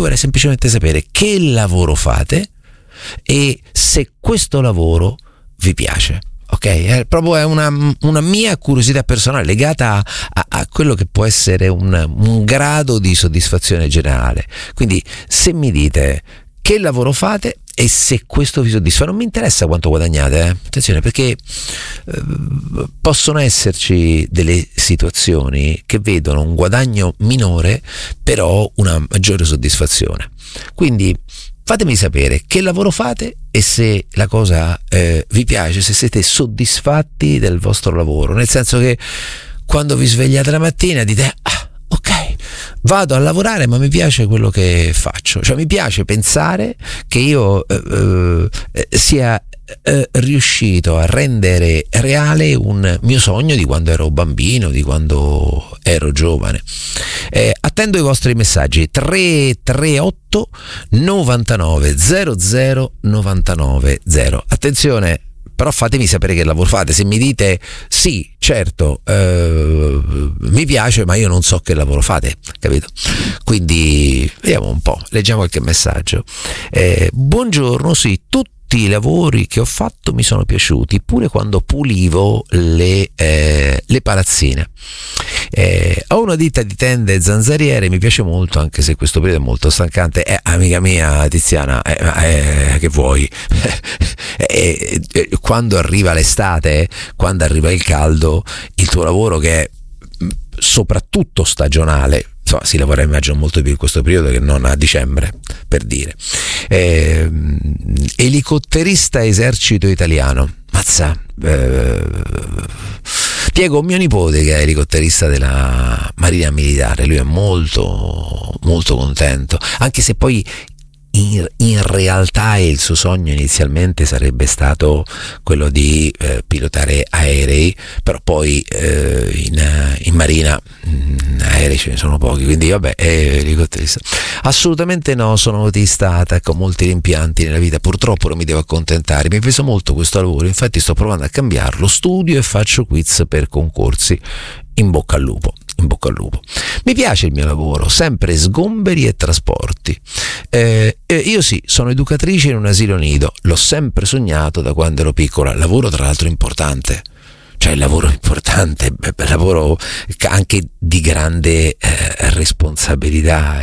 vorrei semplicemente sapere che lavoro fate e se questo lavoro vi piace. Ok, è una mia curiosità personale legata a quello che può essere un grado di soddisfazione generale. Quindi se mi dite che lavoro fate e se questo vi soddisfa, non mi interessa quanto guadagnate, attenzione, perché possono esserci delle situazioni che vedono un guadagno minore però una maggiore soddisfazione. Quindi fatemi sapere che lavoro fate e se la cosa vi piace, se siete soddisfatti del vostro lavoro, nel senso che quando vi svegliate la mattina dite ok, vado a lavorare ma mi piace quello che faccio, cioè mi piace pensare che io sia riuscito a rendere reale un mio sogno di quando ero bambino, di quando ero giovane. Attendo i vostri messaggi 338 99 00 99 0. Attenzione, però fatemi sapere che lavoro fate. Se mi dite sì, certo, mi piace, ma io non so che lavoro fate, capito? Quindi vediamo un po', leggiamo qualche messaggio. Buongiorno, sì, tutti i lavori che ho fatto mi sono piaciuti, pure quando pulivo le palazzine. Ho una ditta di tende zanzariere, mi piace molto, anche se questo periodo è molto stancante. Amica mia Tiziana, che vuoi? Quando arriva l'estate, quando arriva il caldo, il tuo lavoro, che è soprattutto stagionale, insomma, si lavora immagino molto più in questo periodo che non a dicembre, per dire. Elicotterista esercito italiano, mazza. Piego mio nipote che è elicotterista della Marina Militare, lui è molto molto contento, anche se poi in realtà il suo sogno inizialmente sarebbe stato quello di pilotare aerei, però poi in marina aerei ce ne sono pochi, quindi vabbè, è elicotterista. Assolutamente no, sono autista, attacco molti rimpianti nella vita, purtroppo non mi devo accontentare, mi pesa molto questo lavoro, infatti sto provando a cambiarlo, studio e faccio quiz per concorsi. In bocca al lupo, in bocca al lupo. Mi piace il mio lavoro, sempre sgomberi e trasporti. Io sì, sono educatrice in un asilo nido, l'ho sempre sognato da quando ero piccola, lavoro tra l'altro importante, cioè il lavoro importante, lavoro anche di grande responsabilità.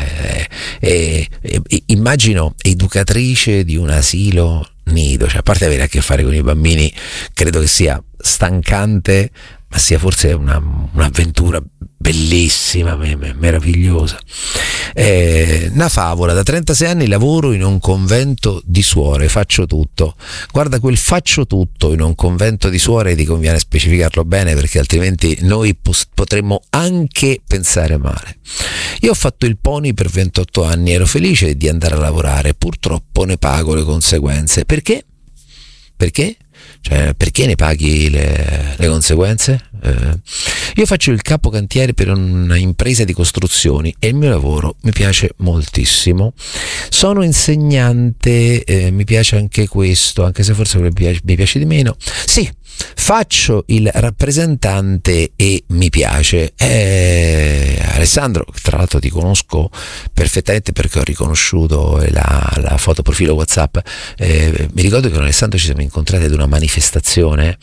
Immagino educatrice di un asilo nido, cioè a parte avere a che fare con i bambini, credo che sia stancante, ma sia forse un'avventura bellissima, meravigliosa. Una favola, da 36 anni lavoro in un convento di suore, faccio tutto. Guarda, quel faccio tutto in un convento di suore ti conviene specificarlo bene, perché altrimenti noi potremmo anche pensare male. Io ho fatto il pony per 28 anni, ero felice di andare a lavorare, purtroppo ne pago le conseguenze. Perché? Perché? Cioè, perché ne paghi le conseguenze? Io faccio il capocantiere per un'impresa di costruzioni e il mio lavoro mi piace moltissimo. Sono insegnante, mi piace anche questo, anche se forse mi piace di meno. Sì, faccio il rappresentante e mi piace. Alessandro, tra l'altro ti conosco perfettamente perché ho riconosciuto la foto profilo WhatsApp. Mi ricordo che con Alessandro ci siamo incontrati ad una manifestazione,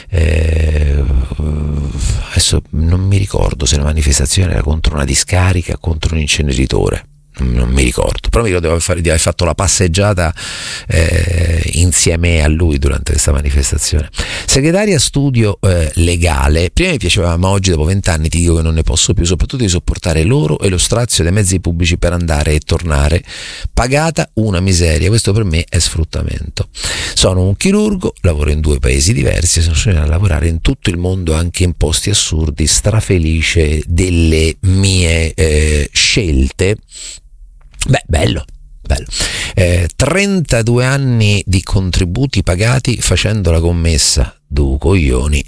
adesso non mi ricordo se la manifestazione era contro una discarica, contro un inceneritore, non mi ricordo, però mi ricordo di aver fatto la passeggiata insieme a lui durante questa manifestazione. Segretaria studio legale, prima mi piaceva, ma oggi dopo 20 anni ti dico che non ne posso più, soprattutto di sopportare loro e lo strazio dei mezzi pubblici per andare e tornare, pagata una miseria, questo per me è sfruttamento. Sono un chirurgo, lavoro in 2 paesi diversi, sono riuscito a lavorare in tutto il mondo, anche in posti assurdi, strafelice delle mie scelte. Beh, bello. 32 anni di contributi pagati facendo la commessa, du coglioni.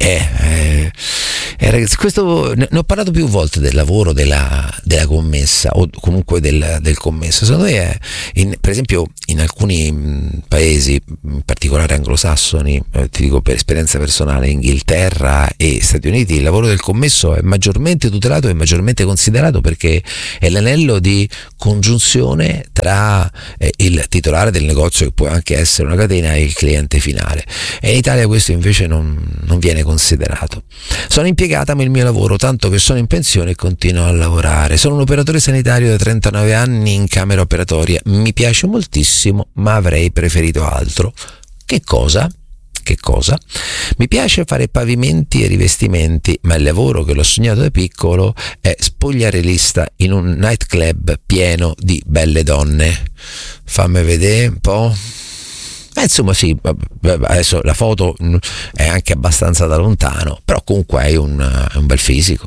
Questo, ne ho parlato più volte del lavoro della commessa, o comunque del commesso. Secondo me per esempio in alcuni paesi, in particolare anglosassoni, ti dico per esperienza personale, Inghilterra e Stati Uniti, il lavoro del commesso è maggiormente tutelato e maggiormente considerato, perché è l'anello di congiunzione tra il titolare del negozio, che può anche essere una catena, e il cliente finale. E in Italia questo invece non viene considerato. Sono impiegata, ma il mio lavoro, tanto che sono in pensione e continuo a lavorare. Sono un operatore sanitario da 39 anni in camera operatoria. Mi piace moltissimo, ma avrei preferito altro. Che cosa? Mi piace fare pavimenti e rivestimenti, ma il lavoro che l'ho sognato da piccolo è spogliarellista in un nightclub pieno di belle donne. Fammi vedere un po'. Insomma sì, adesso la foto è anche abbastanza da lontano, però comunque hai un bel fisico,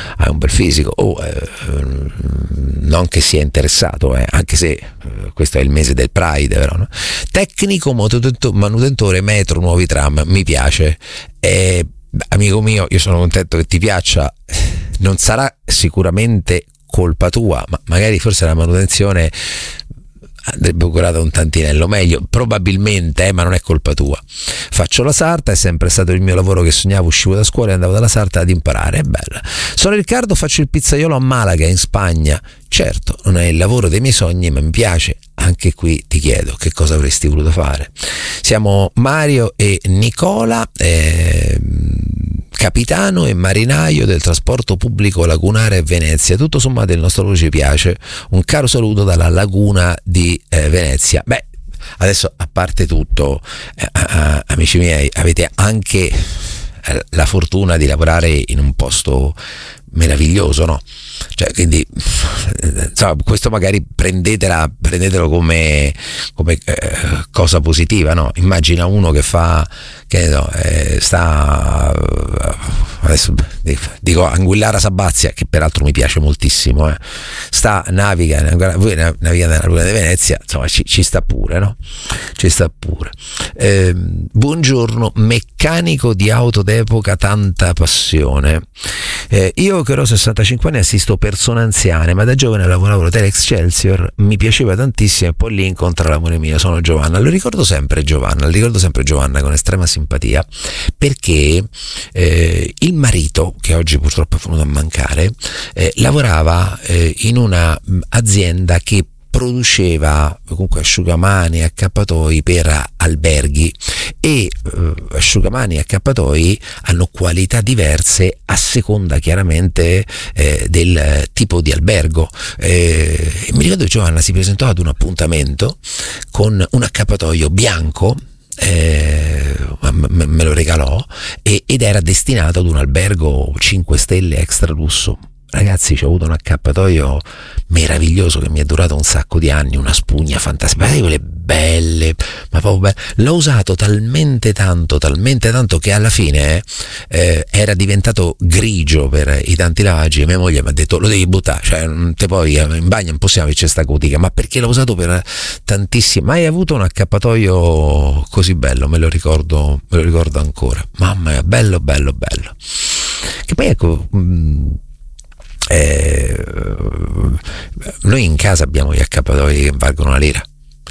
non che sia interessato, anche se questo è il mese del Pride, però, no? Tecnico manutentore metro, nuovi tram, mi piace. Amico mio, io sono contento che ti piaccia, non sarà sicuramente colpa tua, ma magari forse la manutenzione andrebbe curata un tantinello meglio, probabilmente, ma non è colpa tua. Faccio la sarta, è sempre stato il mio lavoro che sognavo, uscivo da scuola e andavo dalla sarta ad imparare, è bella. Sono Riccardo, faccio il pizzaiolo a Malaga, in Spagna. Certo, non è il lavoro dei miei sogni, ma mi piace. Anche qui ti chiedo, che cosa avresti voluto fare? Siamo Mario e Nicola, capitano e marinaio del trasporto pubblico lagunare a Venezia. Tutto sommato il nostro lavoro ci piace. Un caro saluto dalla laguna di Venezia. Beh, adesso, a parte tutto, amici miei, avete anche la fortuna di lavorare in un posto meraviglioso, no? Cioè, quindi insomma, questo magari prendetelo come cosa positiva, no? Immagina uno che fa, che no, sta, adesso dico Anguillara Sabazia, che peraltro mi piace moltissimo, naviga nella laguna di Venezia, insomma ci sta pure, no? Ci sta pure. Buongiorno, meccanico di auto d'epoca, tanta passione. Io che ho 65 anni assisto persone anziane, ma da giovane lavoravo all'Hotel Excelsior, mi piaceva tantissimo, e poi lì incontra l'amore mio. Sono Giovanna, lo ricordo sempre Giovanna con estrema simpatia, perché il marito, che oggi purtroppo è venuto a mancare, lavorava in una azienda che produceva comunque asciugamani e accappatoi per alberghi, e asciugamani e accappatoi hanno qualità diverse a seconda chiaramente del tipo di albergo. Mi ricordo che Giovanna si presentò ad un appuntamento con un accappatoio bianco, me lo regalò, ed era destinato ad un albergo 5 stelle extra lusso. Ragazzi, c'ho avuto un accappatoio meraviglioso che mi è durato un sacco di anni, una spugna fantastica, ma quelle belle, ma proprio belle. L'ho usato talmente tanto che alla fine era diventato grigio per i tanti lavaggi, e mia moglie mi ha detto: lo devi buttare, cioè te poi in bagno non possiamo che c'è sta cotica, ma perché l'ho usato per tantissimi. Mai avuto un accappatoio così bello, me lo ricordo ancora, mamma mia, bello. Che poi ecco, noi in casa abbiamo gli accappatoi che valgono una lira,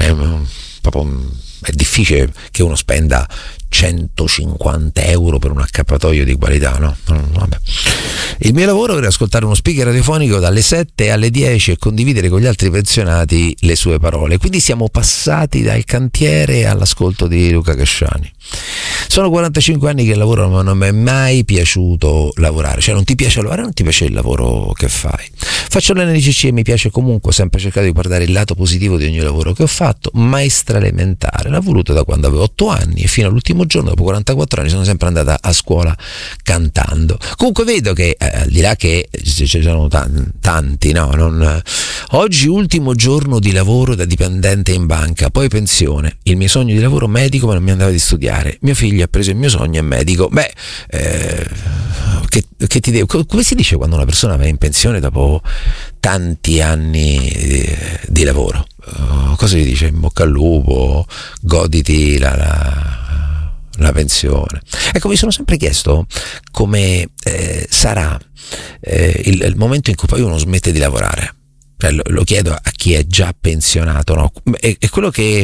è difficile che uno spenda 150 euro per un accappatoio di qualità, no? Vabbè. Il mio lavoro era ascoltare uno speaker radiofonico dalle 7 alle 10 e condividere con gli altri pensionati le sue parole. Quindi siamo passati dal cantiere all'ascolto di Luca Casciani. Sono 45 anni che lavoro, ma non mi è mai piaciuto lavorare. Cioè, non ti piace lavorare, non ti piace il lavoro che fai. Faccio l'NCC e mi piace comunque, ho sempre cercato di guardare il lato positivo di ogni lavoro che ho fatto. Maestra elementare, l'ho voluto da quando avevo 8 anni, e fino all'ultimo giorno, dopo 44 anni, sono sempre andata a scuola cantando. Comunque vedo che al di là che ci sono tanti, no? Oggi ultimo giorno di lavoro da dipendente in banca, poi pensione. Il mio sogno di lavoro medico, ma non mi andava di studiare. Mio figlio ha preso il mio sogno, è medico. Beh, come si dice quando una persona va in pensione dopo tanti anni di lavoro? Cosa si dice? In bocca al lupo, goditi la la pensione. Ecco, mi sono sempre chiesto come sarà il momento in cui poi uno smette di lavorare. Lo chiedo a chi è già pensionato, no? È quello che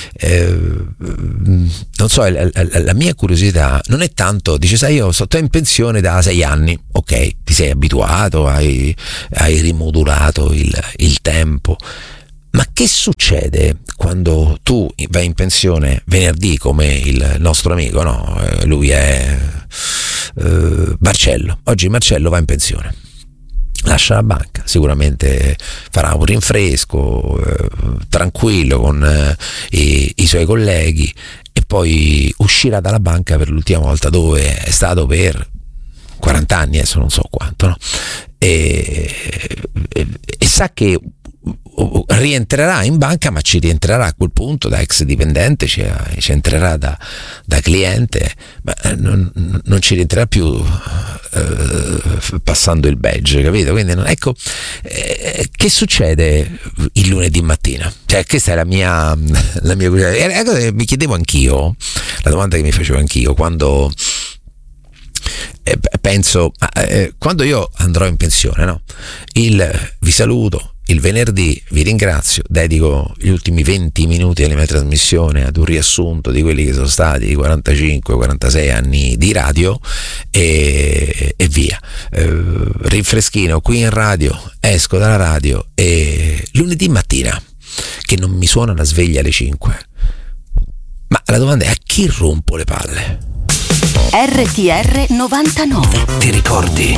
non so, la mia curiosità non è tanto, dice, sai, io sto in pensione da 6 anni, ok, ti sei abituato, hai rimodulato il tempo, ma che succede quando tu vai in pensione venerdì, come il nostro amico, no? Lui è Marcello, oggi Marcello va in pensione, lascia la banca, sicuramente farà un rinfresco tranquillo con i suoi colleghi e poi uscirà dalla banca per l'ultima volta, dove è stato per 40 anni, adesso non so quanto, no? E sa che rientrerà in banca, ma ci rientrerà a quel punto da ex dipendente, ci entrerà da cliente, ma non ci rientrerà più passando il badge, capito? Quindi ecco, che succede il lunedì mattina? Cioè, questa è la mia curiosità. Mi chiedevo anch'io, la domanda che mi facevo anch'io quando penso quando io andrò in pensione, no? Vi saluto il venerdì, vi ringrazio, dedico gli ultimi 20 minuti della mia trasmissione ad un riassunto di quelli che sono stati i 45-46 anni di radio e via. Rinfreschino qui in radio, esco dalla radio e lunedì mattina, che non mi suona la sveglia alle 5, ma la domanda è: a chi rompo le palle? RTR 99. Ti ricordi?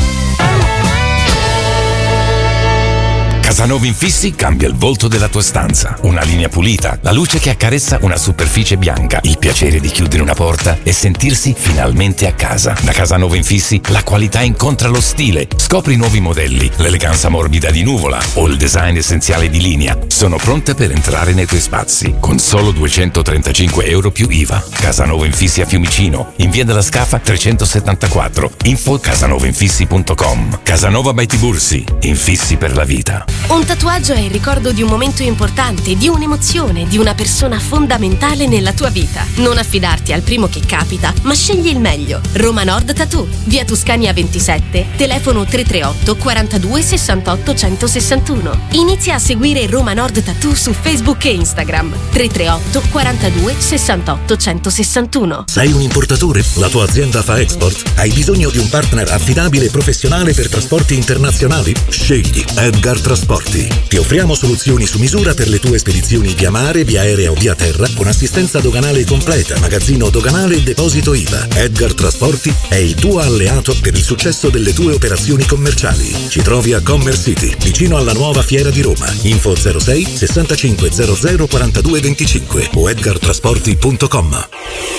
Casanova Infissi cambia il volto della tua stanza. Una linea pulita, la luce che accarezza una superficie bianca, il piacere di chiudere una porta e sentirsi finalmente a casa. Da Casanova Infissi la qualità incontra lo stile. Scopri nuovi modelli, l'eleganza morbida di Nuvola o il design essenziale di Linea. Sono pronte per entrare nei tuoi spazi con solo €235 più IVA. Casanova Infissi a Fiumicino, in via della Scafa 374. Info casanovainfissi.com. Casanova by Tibursi, infissi per la vita. Un tatuaggio è il ricordo di un momento importante, di un'emozione, di una persona fondamentale nella tua vita. Non affidarti al primo che capita, ma scegli il meglio. Roma Nord Tattoo, via Tuscania 27, telefono 338 42 68 161. Inizia a seguire Roma Nord Tattoo su Facebook e Instagram. 338 42 68 161. Sei un importatore? La tua azienda fa export? Hai bisogno di un partner affidabile e professionale per trasporti internazionali? Scegli Edgar Trasporti. Ti offriamo soluzioni su misura per le tue spedizioni via mare, via aerea o via terra, con assistenza doganale completa, magazzino doganale e deposito IVA. Edgar Trasporti è il tuo alleato per il successo delle tue operazioni commerciali. Ci trovi a Commerce City, vicino alla nuova Fiera di Roma. Info 06 65 00 42 25 o edgartrasporti.com.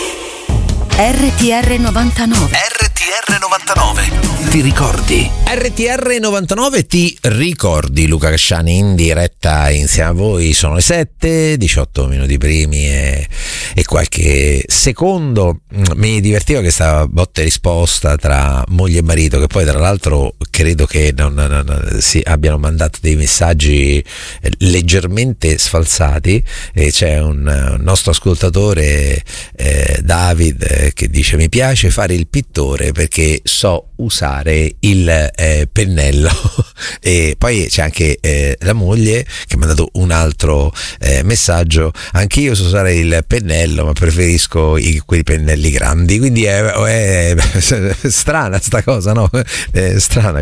RTR 99. RTR 99. Ti ricordi? RTR 99 ti ricordi, Luca Casciani in diretta insieme a voi. Sono le 7, 18 minuti primi e qualche secondo. Mi divertiva questa botta e risposta tra moglie e marito, che poi tra l'altro credo che si abbiano mandato dei messaggi leggermente sfalsati. C'è un nostro ascoltatore, David, che dice: mi piace fare il pittore perché so usare il pennello. E poi c'è anche la moglie che mi ha mandato un altro messaggio: anch'io so usare il pennello ma preferisco quei pennelli grandi. Quindi è strana sta cosa, no? Strana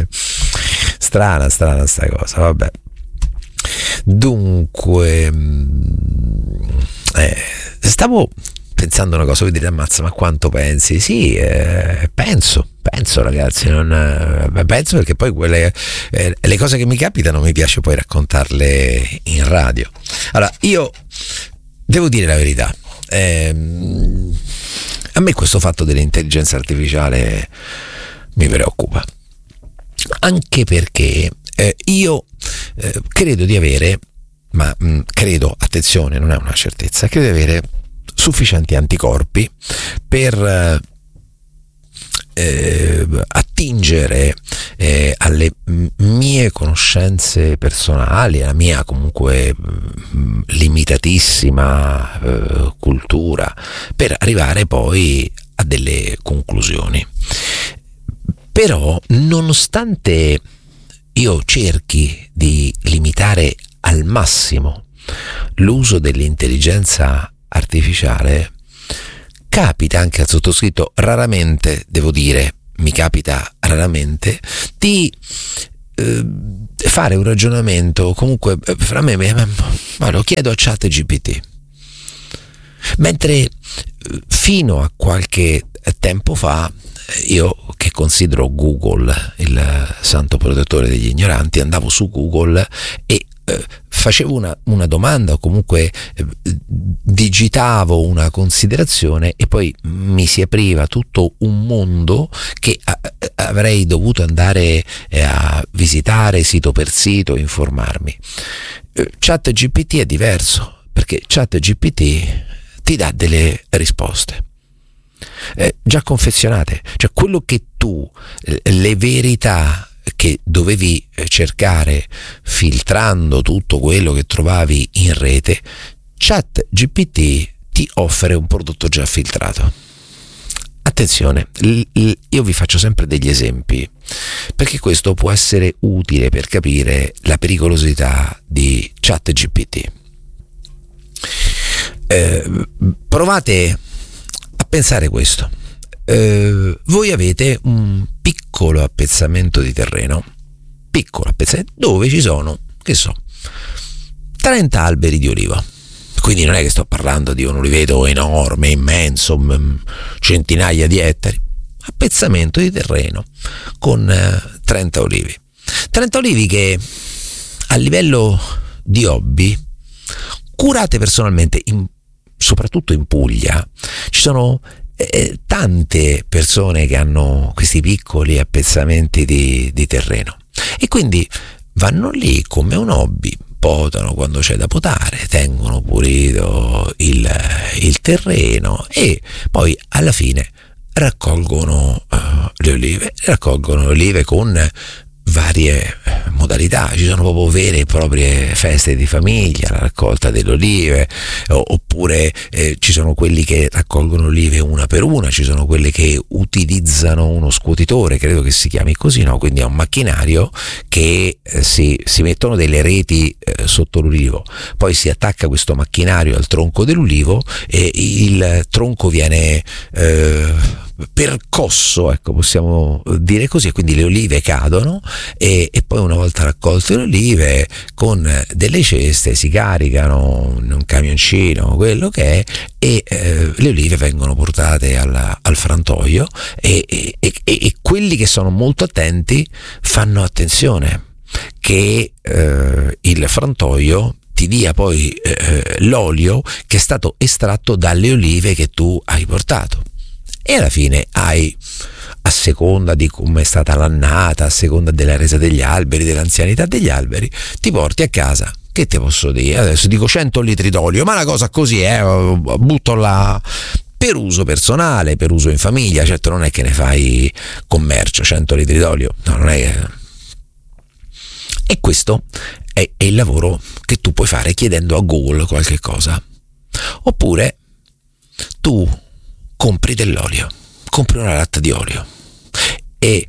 sta cosa, vabbè. Dunque stavo pensando una cosa, vuoi dire, ammazza, ma quanto pensi? Sì, penso ragazzi, penso, perché poi le cose che mi capitano mi piace poi raccontarle in radio. Allora, io devo dire la verità, a me questo fatto dell'intelligenza artificiale mi preoccupa, anche perché io credo di avere, ma credo, attenzione, non è una certezza, credo di avere sufficienti anticorpi per attingere alle mie conoscenze personali, alla mia comunque limitatissima cultura, per arrivare poi a delle conclusioni. Però, nonostante io cerchi di limitare al massimo l'uso dell'intelligenza artificiale, capita anche al sottoscritto raramente, devo dire, mi capita raramente di fare un ragionamento comunque fra me, ma lo chiedo a ChatGPT, mentre fino a qualche tempo fa io, che considero Google il santo protettore degli ignoranti, andavo su Google e facevo una domanda o comunque digitavo una considerazione e poi mi si apriva tutto un mondo che avrei dovuto andare a visitare sito per sito, informarmi. ChatGPT è diverso, perché ChatGPT ti dà delle risposte già confezionate, cioè quello che tu, le verità che dovevi cercare filtrando tutto quello che trovavi in rete, ChatGPT ti offre un prodotto già filtrato. Attenzione, io vi faccio sempre degli esempi, perché questo può essere utile per capire la pericolosità di ChatGPT. Provate a pensare questo. Voi avete un piccolo appezzamento di terreno, dove ci sono, che so, 30 alberi di olivo. Quindi non è che sto parlando di un oliveto enorme, immenso, centinaia di ettari. Appezzamento di terreno con 30 olivi. 30 olivi che a livello di hobby curate personalmente, soprattutto in Puglia, ci sono tante persone che hanno questi piccoli appezzamenti di terreno e quindi vanno lì come un hobby, potano quando c'è da potare, tengono pulito il terreno e poi alla fine raccolgono le olive con varie modalità. Ci sono proprio vere e proprie feste di famiglia, la raccolta delle olive, oppure ci sono quelli che raccolgono olive una per una, ci sono quelli che utilizzano uno scuotitore, credo che si chiami così, no? Quindi è un macchinario che si mettono delle reti sotto l'ulivo, poi si attacca questo macchinario al tronco dell'ulivo e il tronco viene percosso, ecco, possiamo dire così, e quindi le olive cadono e poi una volta raccolte le olive con delle ceste si caricano in un camioncino, quello che è, e le olive vengono portate al frantoio e quelli che sono molto attenti fanno attenzione che il frantoio ti dia poi l'olio che è stato estratto dalle olive che tu hai portato. E alla fine hai, a seconda di come è stata l'annata, a seconda della resa degli alberi, dell'anzianità degli alberi, ti porti a casa, che ti posso dire? Adesso dico 100 litri d'olio, ma una cosa così, butto là per uso personale, per uso in famiglia. Certo non è che ne fai commercio, 100 litri d'olio, no, non è. E questo è il lavoro che tu puoi fare chiedendo a Google qualche cosa. Oppure tu compri dell'olio, compri una latta di olio e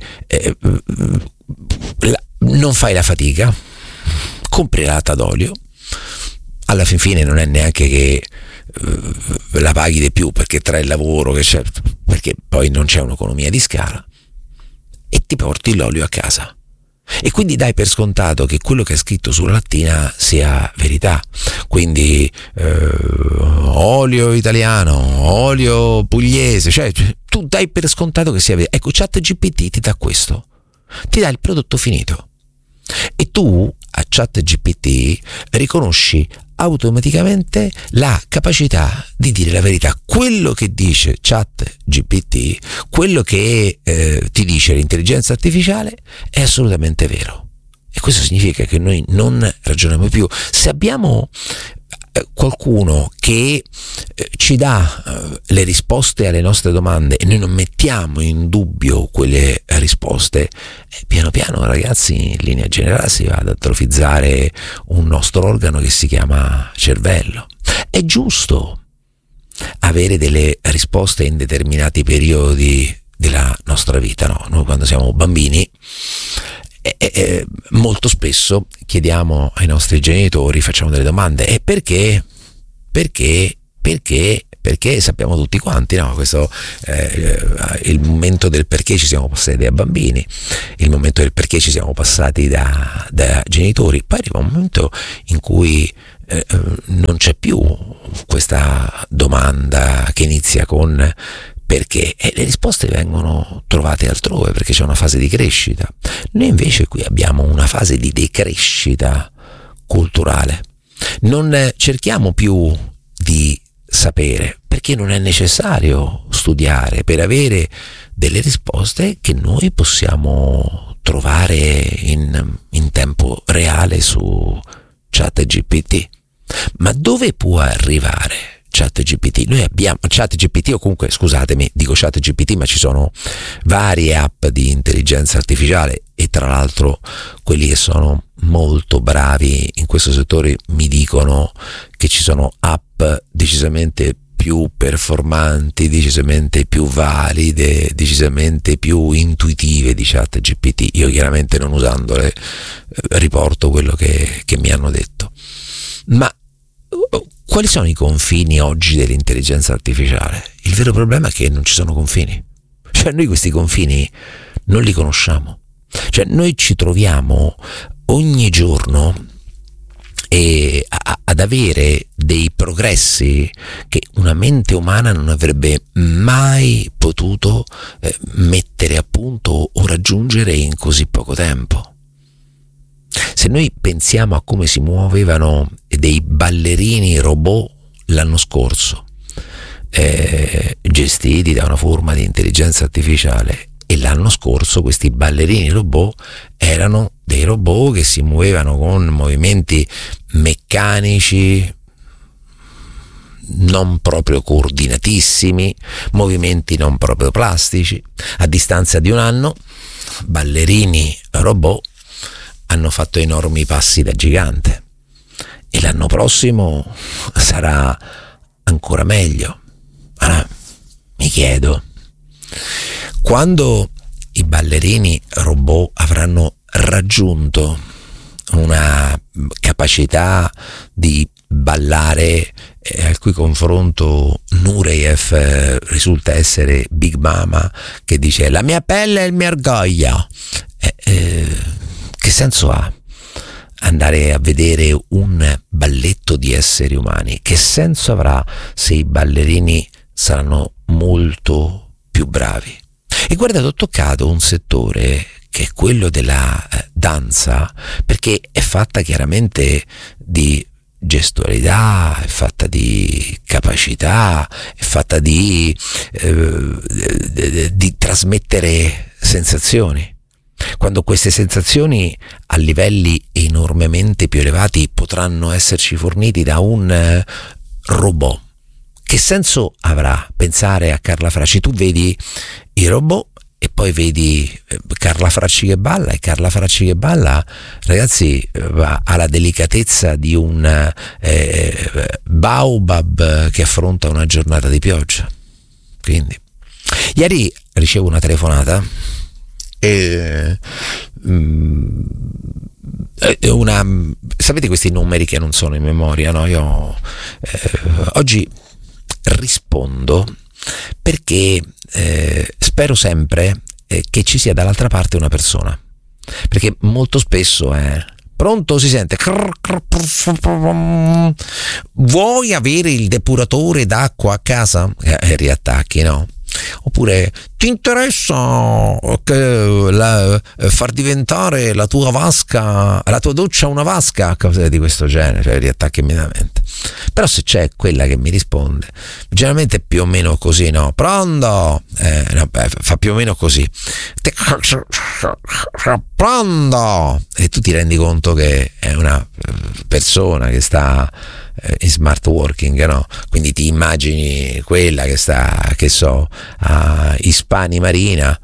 non fai la fatica, compri la latta d'olio, alla fin fine non è neanche che la paghi di più, perché tra il lavoro che c'è, perché poi non c'è un'economia di scala, e ti porti l'olio a casa. E quindi dai per scontato che quello che è scritto sulla lattina sia verità. Quindi olio italiano, olio pugliese, cioè tu dai per scontato che sia verità. Ecco, ChatGPT ti dà questo, ti dà il prodotto finito e tu a ChatGPT riconosci automaticamente la capacità di dire la verità. Quello che dice ChatGPT, quello che ti dice l'intelligenza artificiale è assolutamente vero. E questo significa che noi non ragioniamo più. Se abbiamo qualcuno che ci dà le risposte alle nostre domande e noi non mettiamo in dubbio quelle risposte, piano piano, ragazzi, in linea generale si va ad atrofizzare un nostro organo che si chiama cervello. È giusto avere delle risposte in determinati periodi della nostra vita, no? Noi quando siamo bambini molto spesso chiediamo ai nostri genitori, facciamo delle domande, e perché sappiamo tutti quanti, no? Questo il momento del perché ci siamo passati da bambini, il momento del perché ci siamo passati da genitori, poi arriva un momento in cui non c'è più questa domanda che inizia con perché, e le risposte vengono trovate altrove perché c'è una fase di crescita. Noi invece qui abbiamo una fase di decrescita culturale. Non cerchiamo più di sapere perché non è necessario studiare per avere delle risposte che noi possiamo trovare in tempo reale su ChatGPT. Ma dove può arrivare ChatGPT? Noi abbiamo ChatGPT, o comunque, scusatemi, dico ChatGPT, ma ci sono varie app di intelligenza artificiale, e tra l'altro quelli che sono molto bravi in questo settore mi dicono che ci sono app decisamente più performanti, decisamente più valide, decisamente più intuitive di ChatGPT. Io chiaramente, non usandole, riporto quello che mi hanno detto. Ma quali sono i confini oggi dell'intelligenza artificiale? Il vero problema è che non ci sono confini. Cioè, noi questi confini non li conosciamo. Cioè, noi ci troviamo ogni giorno ad avere dei progressi che una mente umana non avrebbe mai potuto mettere a punto o raggiungere in così poco tempo. Se noi pensiamo a come si muovevano dei ballerini robot l'anno scorso, gestiti da una forma di intelligenza artificiale, e l'anno scorso questi ballerini robot erano dei robot che si muovevano con movimenti meccanici non proprio coordinatissimi, movimenti non proprio plastici. A distanza di un anno, ballerini robot hanno fatto enormi passi da gigante, e l'anno prossimo sarà ancora meglio. Allora, mi chiedo, quando i ballerini robot avranno raggiunto una capacità di ballare al cui confronto Nureyev risulta essere Big Mama, che dice la mia pelle è il mio orgoglio, che senso ha andare a vedere un balletto di esseri umani? Che senso avrà se i ballerini saranno molto più bravi? E guardate, ho toccato un settore che è quello della danza, perché è fatta chiaramente di gestualità, è fatta di capacità, è fatta di trasmettere sensazioni. Quando queste sensazioni a livelli enormemente più elevati potranno esserci forniti da un robot, che senso avrà pensare a Carla Fracci? Tu vedi i robot e poi vedi Carla Fracci che balla, e Carla Fracci che balla, ragazzi, ha la delicatezza di un baobab che affronta una giornata di pioggia. Quindi ieri ricevo una telefonata sapete questi numeri che non sono in memoria, no? Io oggi rispondo perché spero sempre che ci sia dall'altra parte una persona, perché molto spesso pronto, si sente vuoi avere il depuratore d'acqua a casa? Riattacchi, no? Oppure ti interessa far diventare la tua vasca, la tua doccia una vasca, cose di questo genere, cioè riattacchi immediatamente. Però se c'è quella che mi risponde, generalmente più o meno così, no? Pronto? Fa più o meno così. Pronto? E tu ti rendi conto che è una persona che sta in smart working, no? Quindi ti immagini quella che sta, che so, a Ispani Marina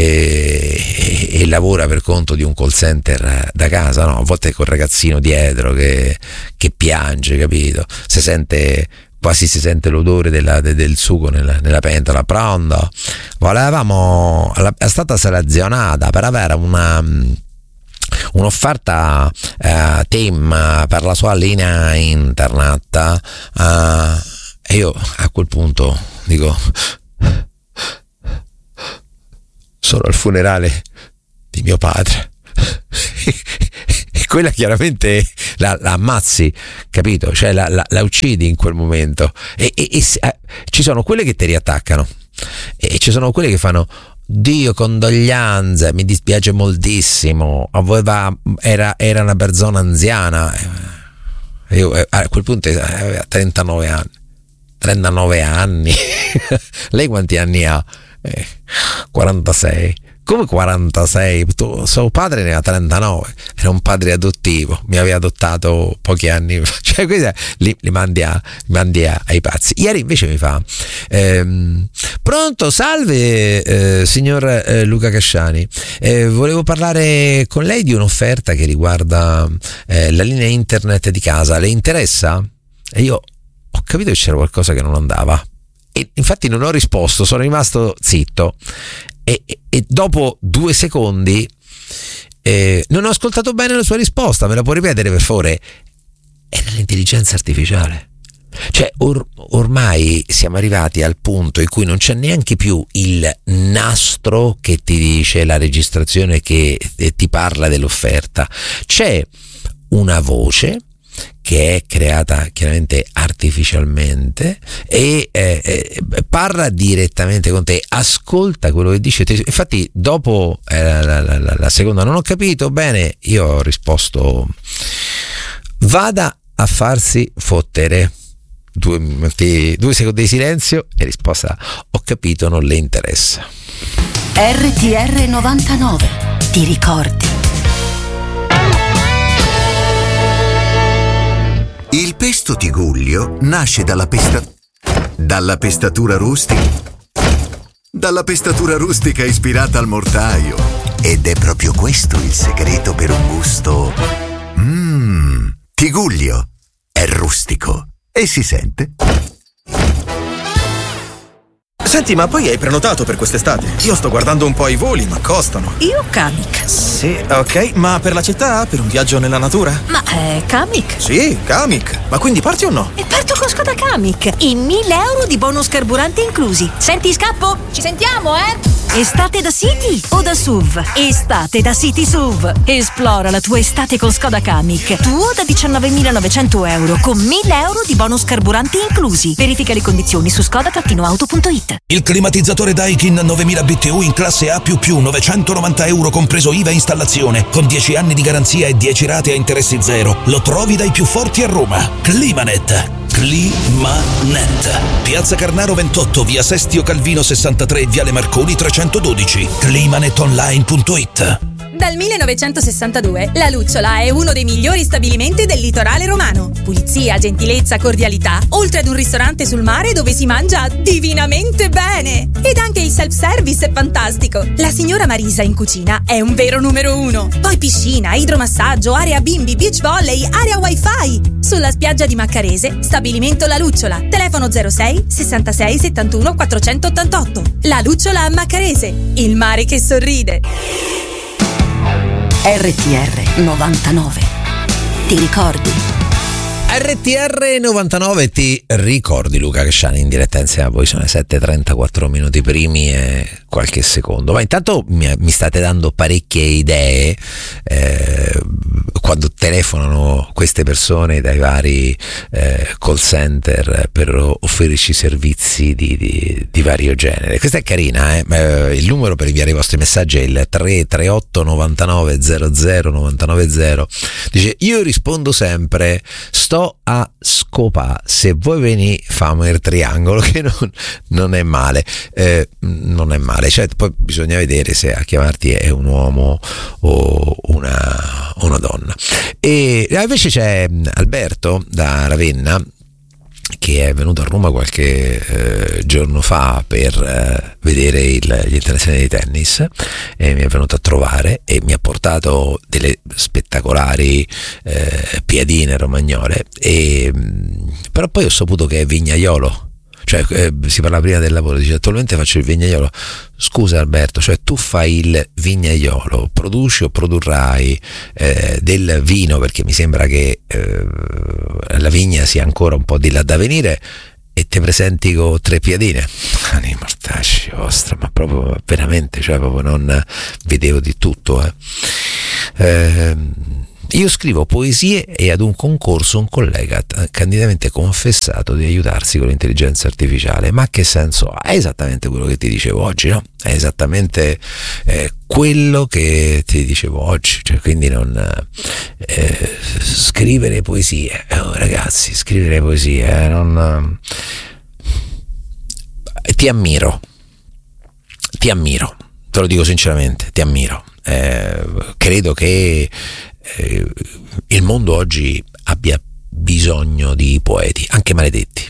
e lavora per conto di un call center da casa, no? A volte col ragazzino dietro che piange, capito? Si sente l'odore del sugo nella pentola. Pronto? Volevamo, è stata selezionata per avere un'offerta team per la sua linea internet, e io a quel punto dico: sono al funerale di mio padre. E quella chiaramente la ammazzi, capito? Cioè la uccidi in quel momento, e ci sono quelle che ti riattaccano e ci sono quelle che fanno: Dio, condoglianze, mi dispiace moltissimo, era una persona anziana. Io a quel punto aveva 39 anni. Lei quanti anni ha? 46. Come 46? Suo padre ne ha 39, era un padre adottivo, mi aveva adottato pochi anni fa. Cioè questa li mandi ai pazzi. Ieri invece mi fa: pronto, salve signor Luca Casciani, volevo parlare con lei di un'offerta che riguarda la linea internet di casa, le interessa? E io ho capito che c'era qualcosa che non andava e infatti non ho risposto, sono rimasto zitto. E dopo 2 secondi non ho ascoltato bene la sua risposta. Me la può ripetere per favore? Era l'intelligenza artificiale. Cioè ormai siamo arrivati al punto in cui non c'è neanche più il nastro che ti dice la registrazione, che ti parla dell'offerta. C'è una voce che è creata chiaramente artificialmente e parla direttamente con te, ascolta quello che dice. Infatti dopo la seconda non ho capito bene, io ho risposto: vada a farsi fottere. 2 secondi di silenzio e risposta: ho capito, non le interessa. RTR 99, ti ricordi? Il pesto Tigullio nasce dalla pestatura rustica ispirata al mortaio. Ed è proprio questo il segreto per un gusto. Tigullio è rustico e si sente. Senti, ma poi hai prenotato per quest'estate? Io sto guardando un po' i voli, ma costano. Io Kamiq. Sì, ok, ma per la città? Per un viaggio nella natura? Ma Kamiq? Sì, Kamiq. Ma quindi parti o no? E parto con Skoda Kamiq. I 1.000 euro di bonus carburante inclusi. Senti, scappo? Ci sentiamo, Estate da City o da SUV? Estate da City SUV. Esplora la tua estate con Skoda Kamiq. Tuo da 19.900 euro con 1.000 euro di bonus carburanti inclusi. Verifica le condizioni su skoda-auto.it. Il climatizzatore Daikin 9000 BTU in classe A++, 990 euro compreso IVA e installazione, con 10 anni di garanzia e 10 rate a interessi zero. Lo trovi dai più forti a Roma. Climanet. Climanet. Piazza Carnaro 28, via Sestio Calvino 63, viale Marconi 312. Climanetonline.it. Dal 1962 La Lucciola è uno dei migliori stabilimenti del litorale romano. Pulizia, gentilezza, cordialità, oltre ad un ristorante sul mare dove si mangia divinamente bene. Ed anche il self-service è fantastico. La signora Marisa in cucina è un vero numero 1. Poi piscina, idromassaggio, area bimbi, beach volley, area wifi. Sulla spiaggia di Maccarese, stabilimento La Lucciola. Telefono 06 66 71 488. La Lucciola a Maccarese, il mare che sorride. RTR 99, ti ricordi? RTR 99, ti ricordi Luca Casciani in diretta insieme a voi? Sono le 7:34 minuti primi e qualche secondo, ma intanto mi state dando parecchie idee quando telefonano queste persone dai vari call center per offrirci servizi di vario genere. Questa è carina, il numero per inviare i vostri messaggi è il 338 99 00 990. Dice: io rispondo sempre, sto a scopa, se vuoi veni famo il triangolo, che non è male, non è male, cioè poi bisogna vedere se a chiamarti è un uomo o una donna. E invece c'è Alberto da Ravenna che è venuto a Roma qualche giorno fa per vedere gli internazionali di tennis, e mi è venuto a trovare e mi ha portato delle spettacolari piadine romagnole, però poi ho saputo che è vignaiolo. Cioè si parla prima del lavoro, dice attualmente faccio il vignaiolo. Scusa Alberto, cioè tu fai il vignaiolo, produci o produrrai del vino, perché mi sembra che la vigna sia ancora un po' di là da venire, e te presenti con 3 piadine? Ani mortacci vostra, ma proprio veramente, cioè proprio non vedevo di tutto. Io scrivo poesie e ad un concorso un collega ha candidamente confessato di aiutarsi con l'intelligenza artificiale. Ma che senso ha? È esattamente quello che ti dicevo oggi, no? È esattamente quello che ti dicevo oggi, cioè, quindi non scrivere poesie, ragazzi, scrivere poesie, non ti ammiro, te lo dico sinceramente, ti ammiro. Credo che il mondo oggi abbia bisogno di poeti, anche maledetti,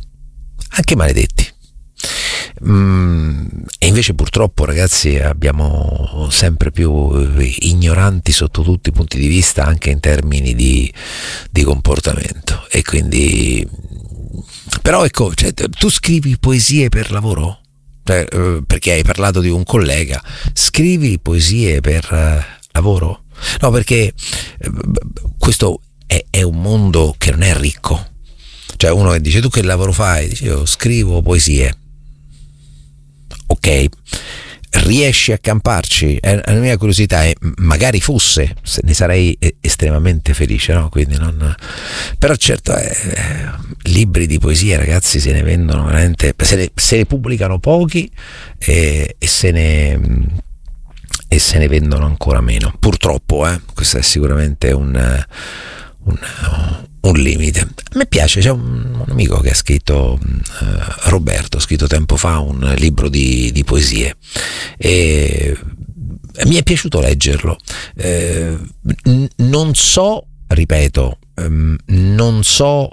e invece purtroppo, ragazzi, abbiamo sempre più ignoranti sotto tutti i punti di vista, anche in termini di comportamento. E quindi, però ecco, cioè, tu scrivi poesie per lavoro? Perché hai parlato di un collega, scrivi poesie per lavoro? No, perché questo è un mondo che non è ricco. Cioè uno che dice: tu che lavoro fai? Dice: io scrivo poesie. Ok, riesci a camparci? La mia curiosità è, magari fosse, se ne sarei estremamente felice, no? Quindi non. Però certo, libri di poesia, ragazzi, se ne vendono veramente, se ne pubblicano pochi e se ne vendono ancora meno, purtroppo. Questo è sicuramente un limite. A me piace, c'è un amico che ha scritto, Roberto, ha scritto tempo fa un libro di poesie e mi è piaciuto leggerlo. Non so, ripeto, non so,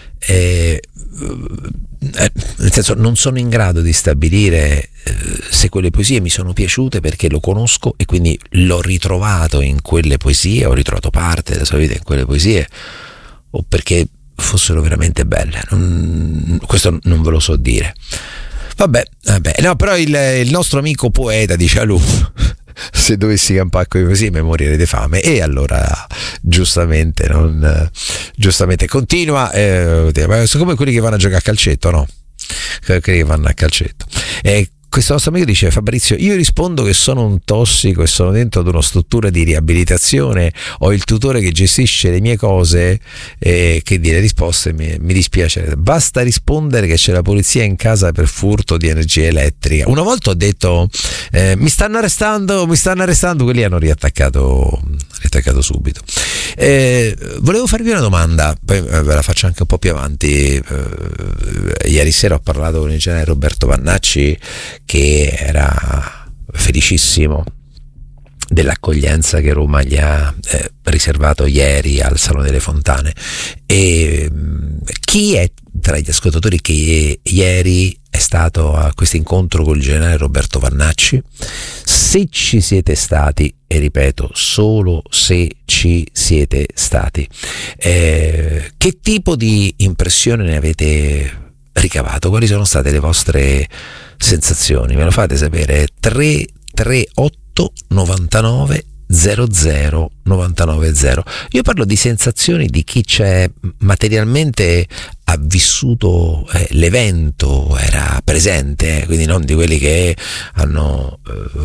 nel senso, non sono in grado di stabilire se quelle poesie mi sono piaciute perché lo conosco e quindi l'ho ritrovato in quelle poesie, ho ritrovato parte della sua vita in quelle poesie, o perché fossero veramente belle. Questo non ve lo so dire. Vabbè, no, però il nostro amico poeta dice: a lui, se dovessi campare con le poesie mi morirei di fame. E allora giustamente continua, sono come quelli che vanno a giocare a calcetto, no? Quelli che vanno a calcetto. Questo nostro amico dice: Fabrizio, io rispondo che sono un tossico e sono dentro ad una struttura di riabilitazione, ho il tutore che gestisce le mie cose, che dire risposte, mi dispiace, basta rispondere che c'è la polizia in casa per furto di energia elettrica. Una volta ho detto mi stanno arrestando, quelli hanno riattaccato subito. Volevo farvi una domanda, poi ve la faccio anche un po' più avanti. Ieri sera ho parlato con il generale Roberto Vannacci, che era felicissimo dell'accoglienza che Roma gli ha riservato ieri al Salone delle Fontane. E chi è tra gli ascoltatori che ieri è stato a questo incontro con il generale Roberto Vannacci? Se ci siete stati, e ripeto, solo se ci siete stati, che tipo di impressione ne avete ricavato? Quali sono state le vostre sensazioni? Me lo fate sapere. 338 99 00 990. Io parlo di sensazioni di chi c'è materialmente, ha vissuto l'evento, era presente, quindi non di quelli che hanno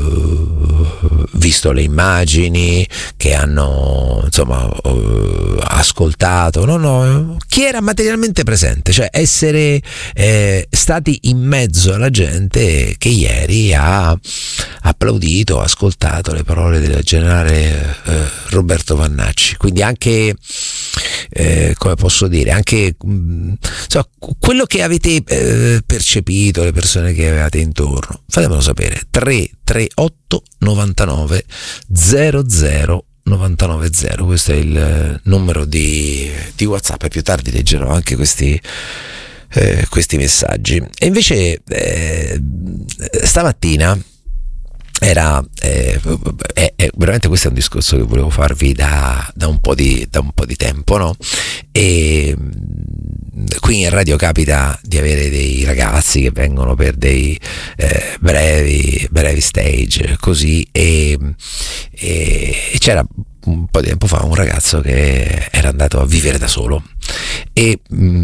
visto le immagini, che hanno ascoltato, no, chi era materialmente presente, cioè essere stati in mezzo alla gente che ieri ha applaudito, ascoltato le parole del generale Roberto Vannacci. Quindi anche come posso dire, anche quello che avete percepito, le persone che avevate intorno, fatemelo sapere. 338 99 00 990, questo è il numero di WhatsApp, e più tardi leggerò anche questi messaggi. E invece stamattina era veramente, questo è un discorso che volevo farvi da un po' di tempo, no? E qui in radio capita di avere dei ragazzi che vengono per dei brevi stage così, e c'era un po' di tempo fa un ragazzo che era andato a vivere da solo, e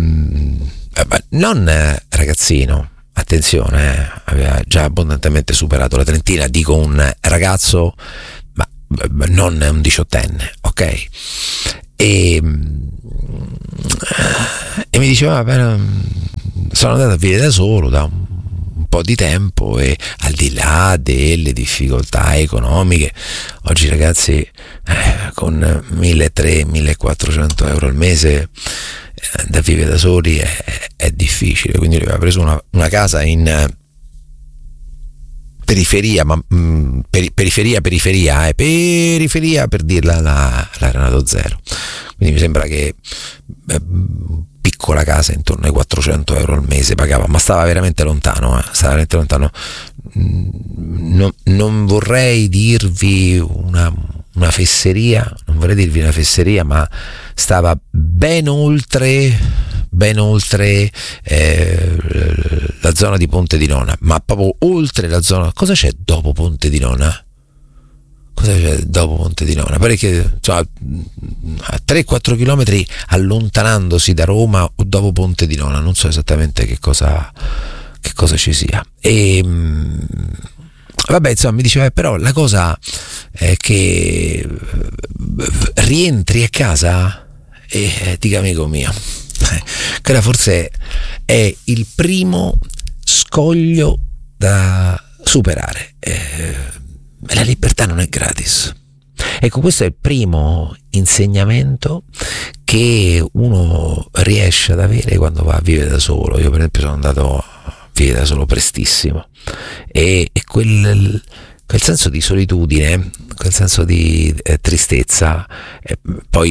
non ragazzino, attenzione, aveva già abbondantemente superato la trentina, dico un ragazzo, ma non un diciottenne, ok? E mi diceva, sono andato a vivere da solo da un po' di tempo, e al di là delle difficoltà economiche, oggi ragazzi con 1.300-1.400 euro al mese da vivere da soli è difficile, quindi lui aveva preso una casa in periferia, ma periferia per dirla la Renato Zero, quindi mi sembra che piccola casa intorno ai 400 euro al mese pagava, ma stava veramente lontano, non vorrei dirvi una fesseria, ma stava ben oltre la zona di Ponte di Nona, ma proprio oltre la zona. Cosa c'è dopo Ponte di Nona? Parecchio, a 3-4 chilometri allontanandosi da Roma o dopo Ponte di Nona, non so esattamente che cosa ci sia. E vabbè, insomma, mi diceva, però la cosa è che rientri a casa e dica, amico mio, quella forse è il primo scoglio da superare. La libertà non è gratis. Ecco, questo è il primo insegnamento che uno riesce ad avere quando va a vivere da solo. Io per esempio sono andato a vivere da solo prestissimo, e quel senso di solitudine, quel senso di tristezza, poi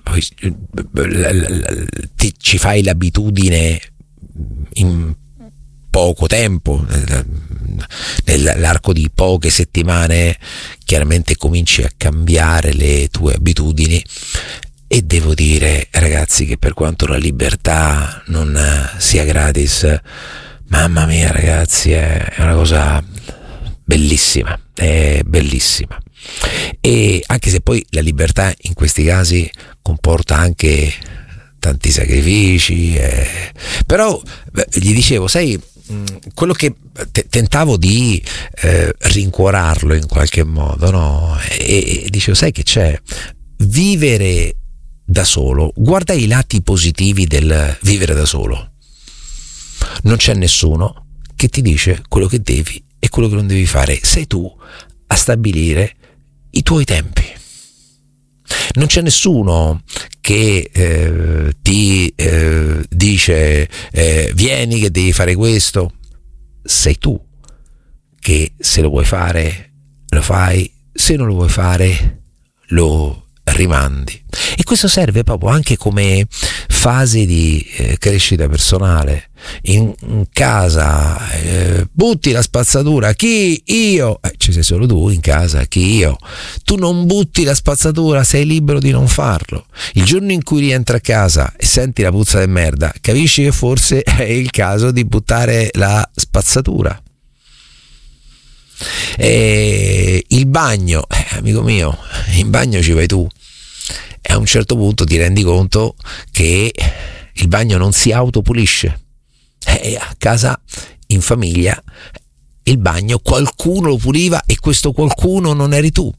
ci fai l'abitudine in poco tempo, nell'arco di poche settimane chiaramente cominci a cambiare le tue abitudini. E devo dire, ragazzi, che per quanto la libertà non sia gratis, mamma mia ragazzi, è una cosa bellissima, è bellissima. E anche se poi la libertà in questi casi comporta anche tanti sacrifici, però gli dicevo, sai, quello che tentavo di rincuorarlo in qualche modo, no? E dicevo, sai che c'è? Vivere da solo, guarda i lati positivi del vivere da solo. Non c'è nessuno che ti dice quello che devi e quello che non devi fare, sei tu a stabilire i tuoi tempi. Non c'è nessuno che ti dice vieni che devi fare questo. Sei tu che, se lo vuoi fare lo fai, se non lo vuoi fare lo rimandi. E questo serve proprio anche come fase di crescita personale. In casa butti la spazzatura, chi? Io. Ci sei solo tu in casa, chi? Io. Tu non butti la spazzatura, sei libero di non farlo. Il giorno in cui rientri a casa e senti la puzza di merda, capisci che forse è il caso di buttare la spazzatura. Il bagno, amico mio, in bagno ci vai tu e a un certo punto ti rendi conto che il bagno non si autopulisce. A casa, in famiglia, il bagno qualcuno lo puliva e questo qualcuno non eri tu.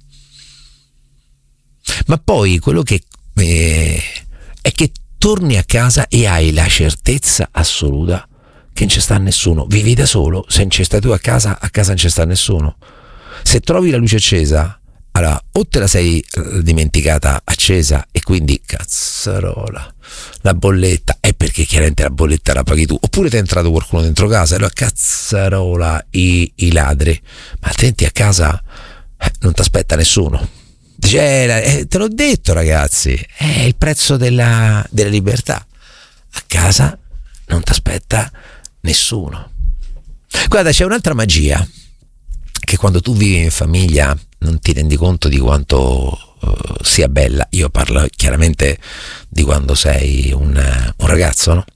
Ma poi quello che è che torni a casa e hai la certezza assoluta che non ci sta nessuno. Vivi da solo, se non ci stai tu a casa non ci sta nessuno. Se trovi la luce accesa, allora o te la sei dimenticata accesa e quindi cazzarola, la bolletta è perché chiaramente la bolletta la paghi tu, oppure ti è entrato qualcuno dentro casa e allora cazzarola i ladri, ma altrimenti a casa non ti aspetta nessuno. Dice, te l'ho detto ragazzi, è il prezzo della libertà. A casa non ti aspetta nessuno. Guarda, c'è un'altra magia che quando tu vivi in famiglia non ti rendi conto di quanto sia bella. Io parlo chiaramente di quando sei un ragazzo, no?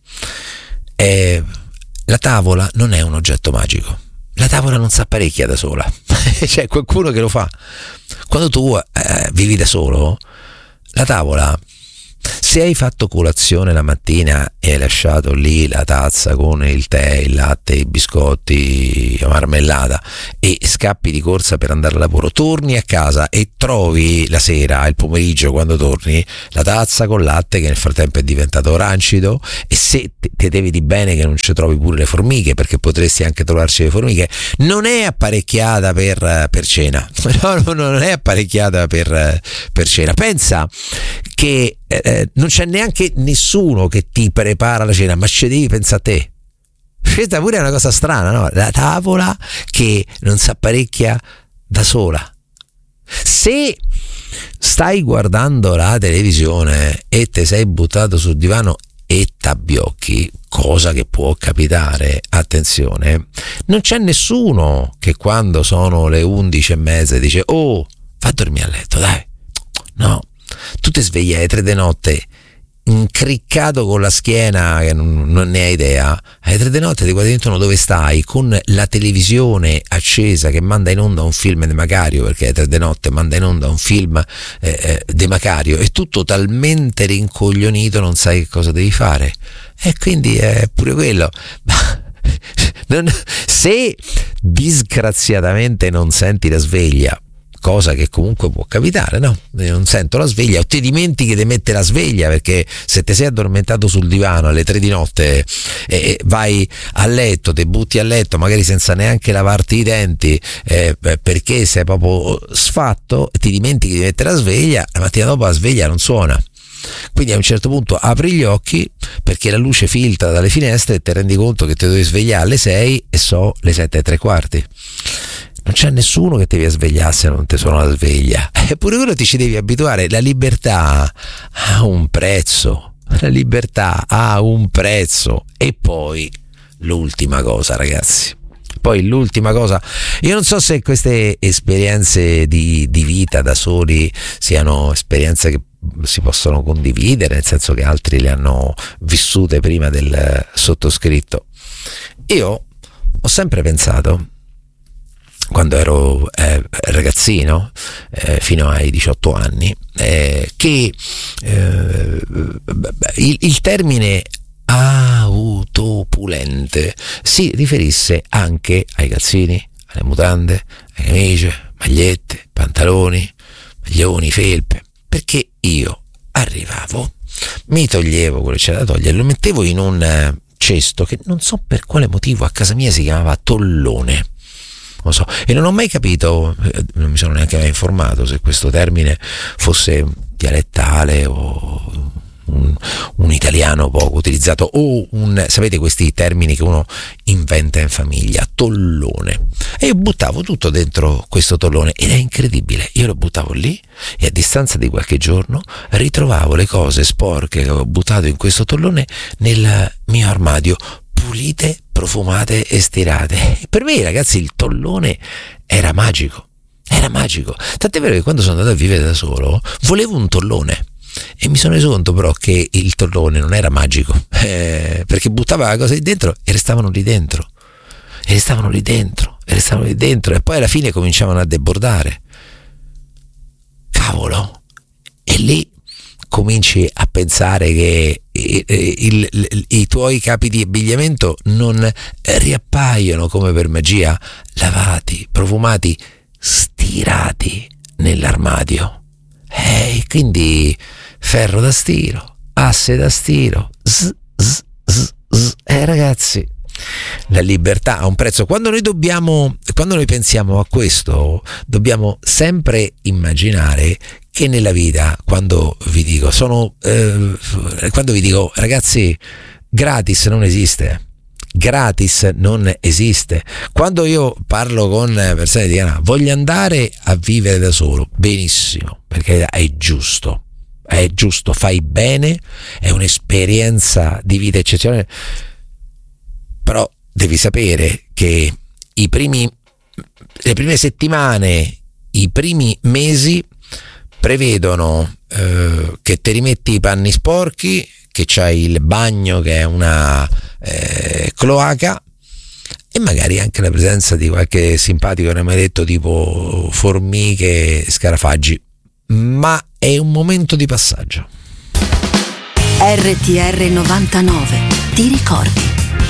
La tavola non è un oggetto magico. La tavola non si apparecchia da sola. C'è qualcuno che lo fa. Quando tu vivi da solo, la tavola, se hai fatto colazione la mattina e hai lasciato lì la tazza con il tè, il latte, i biscotti, la marmellata e scappi di corsa per andare al lavoro, torni a casa e trovi la sera, il pomeriggio quando torni, la tazza con latte che nel frattempo è diventato rancido, e se ti devi di bene che non ci trovi pure le formiche, perché potresti anche trovarci le formiche, non è apparecchiata per cena. No, non è apparecchiata per cena. Pensa che non c'è neanche nessuno che ti prepara la cena, ma ci devi pensare a te. Questa pure è una cosa strana, no? La tavola che non si apparecchia da sola. Se stai guardando la televisione e te sei buttato sul divano e t'abbiocchi, cosa che può capitare, attenzione, non c'è nessuno che quando sono le 11:30 dice oh, va a dormire a letto, dai. No, tu ti svegli alle 3 di notte incriccato con la schiena che non ne hai idea, alle 3 di notte ti guardi dentro dove stai con la televisione accesa che manda in onda un film di Macario, perché alle 3 di notte manda in onda un film di Macario e tu totalmente rincoglionito non sai che cosa devi fare, e quindi è pure quello. Se disgraziatamente non senti la sveglia, cosa che comunque può capitare, no? Non sento la sveglia, o ti dimentichi di mettere la sveglia, perché se ti sei addormentato sul divano alle 3 di notte e vai a letto, ti butti a letto magari senza neanche lavarti i denti, perché sei proprio sfatto, ti dimentichi di mettere la sveglia, la mattina dopo la sveglia non suona. Quindi a un certo punto apri gli occhi perché la luce filtra dalle finestre e ti rendi conto che ti devi svegliare alle 6 e so le 7:15. Non c'è nessuno che ti deve svegliare se non ti suona la sveglia. Eppure quello ti ci devi abituare. La libertà ha un prezzo. La libertà ha un prezzo. E poi l'ultima cosa, ragazzi. Poi l'ultima cosa, io non so se queste esperienze di vita da soli siano esperienze che si possono condividere, nel senso che altri le hanno vissute prima del sottoscritto. Io ho sempre pensato, quando ero ragazzino, fino ai 18 anni, che il termine autopulente si riferisse anche ai calzini, alle mutande, alle camicie, magliette, pantaloni, maglioni, felpe, perché io arrivavo, mi toglievo quello che c'era da togliere, lo mettevo in un cesto che non so per quale motivo a casa mia si chiamava tollone, non lo so, e non ho mai capito, non mi sono neanche mai informato se questo termine fosse dialettale o un italiano poco utilizzato o sapete questi termini che uno inventa in famiglia, tollone, e io buttavo tutto dentro questo tollone ed è incredibile, io lo buttavo lì e a distanza di qualche giorno ritrovavo le cose sporche che avevo buttato in questo tollone nel mio armadio, pulite, profumate e stirate. Per me, ragazzi, il tollone era magico, tant'è vero che quando sono andato a vivere da solo volevo un tollone. E mi sono reso conto però che il tollone non era magico, perché buttava la cosa lì dentro e restavano lì dentro restavano lì dentro e poi alla fine cominciavano a debordare. Cavolo, e lì cominci a pensare che i tuoi capi di abbigliamento non riappaiono come per magia, lavati, profumati, stirati nell'armadio. Quindi ferro da stiro, asse da stiro, ragazzi, la libertà ha un prezzo. Quando noi pensiamo a questo, dobbiamo sempre immaginare che nella vita, quando vi dico ragazzi, gratis non esiste. Gratis non esiste. Quando io parlo con persone che dicono voglio andare a vivere da solo, benissimo, perché è giusto, fai bene, è un'esperienza di vita eccezionale, però devi sapere che le prime settimane, i primi mesi prevedono che ti rimetti i panni sporchi, che c'hai il bagno che è una cloaca e magari anche la presenza di qualche simpatico maledetto tipo formiche, scarafaggi, ma è un momento di passaggio. RTR 99, ti ricordi?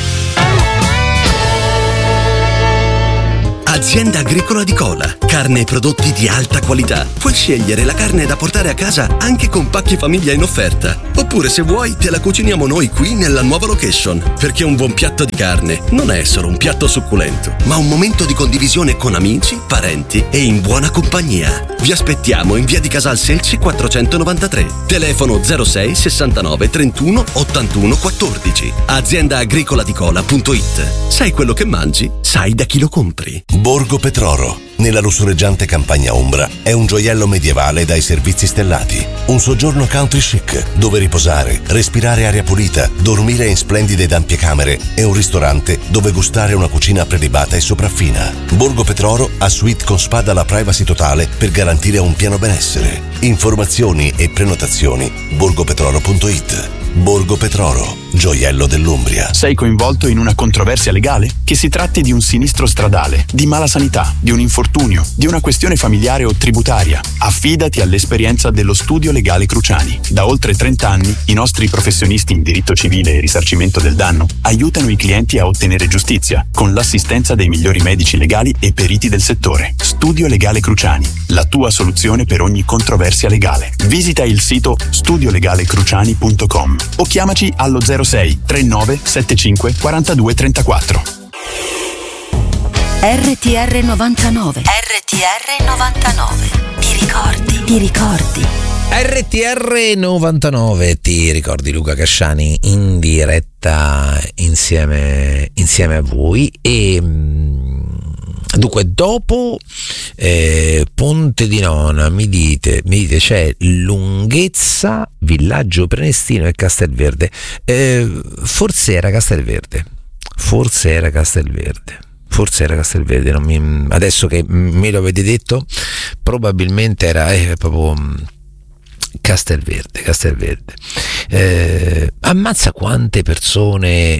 Azienda Agricola di Cola. Carne e prodotti di alta qualità. Puoi scegliere la carne da portare a casa anche con pacchi famiglia in offerta. Oppure, se vuoi, te la cuciniamo noi qui nella nuova location. Perché un buon piatto di carne non è solo un piatto succulento, ma un momento di condivisione con amici, parenti e in buona compagnia. Vi aspettiamo in via di Casal Selci 493. Telefono 06 69 31 81 14. AziendaagricolaDicola.it. Sai quello che mangi? Sai da chi lo compri. Borgo Petroro, nella lussureggiante campagna ombra, è un gioiello medievale dai servizi stellati. Un soggiorno country chic, dove riposare, respirare aria pulita, dormire in splendide ed ampie camere e un ristorante dove gustare una cucina prelibata e sopraffina. Borgo Petroro ha suite con spa dalla privacy totale per garantire un pieno benessere. Informazioni e prenotazioni borgopetroro.it. Borgo Petroro, gioiello dell'Umbria. Sei coinvolto in una controversia legale? Che si tratti di un sinistro stradale, di mala sanità, di un infortunio, di una questione familiare o tributaria, affidati all'esperienza dello Studio Legale Cruciani. Da oltre 30 anni i nostri professionisti in diritto civile e risarcimento del danno aiutano i clienti a ottenere giustizia con l'assistenza dei migliori medici legali e periti del settore. Studio Legale Cruciani, la tua soluzione per ogni controversia legale. Visita il sito studiolegalecruciani.com o chiamaci allo 06 39 75 42 34. RTR 99. RTR 99. Ti ricordi? Ti ricordi? RTR 99, ti ricordi? Luca Casciani in diretta insieme a voi. E dunque, dopo Ponte di Nona mi dite c'è Lunghezza, Villaggio Prenestino e Castelverde. Forse era Castelverde. Adesso che me lo avete detto, probabilmente era proprio Castelverde. Ammazza quante persone